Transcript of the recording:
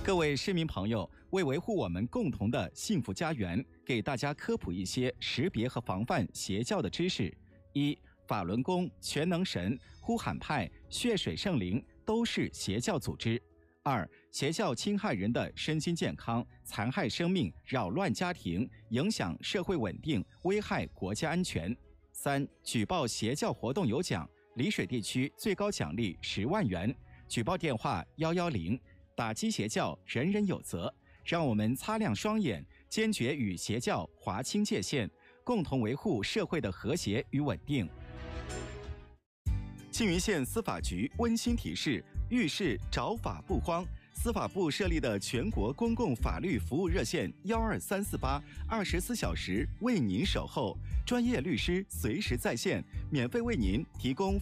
各位市民朋友，为维护我们共同的幸福家园，给大家科普一些识别和防范邪教的知识。一、法轮功、全能神、呼喊派、血水圣灵都是邪教组织。二、邪教侵害人的身心健康，残害生命，扰乱家庭，影响社会稳定，危害国家安全。三、举报邪教活动有奖，丽水地区最高奖励10万元。举报电话110。打击邪教，人人有责。让我们擦亮双眼，坚决与邪教划清界限，共同维护社会的和谐与稳定。庆云县司法局温馨提示：遇事找法不慌。司法部设立的全国公共法律服务热线12348，24小时为您守候，专业律师随时在线，免费为您提供